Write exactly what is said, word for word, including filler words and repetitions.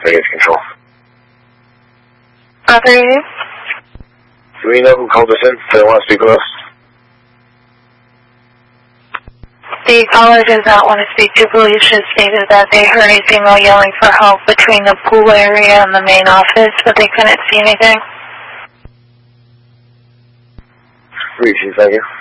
Vegas Control. Operator? Do we know who called us in? Do they want to speak with us? The caller does not want to speak to police. Just stated that they heard a female yelling for help between the pool area and the main office, but they couldn't see anything. Reaching, thank you.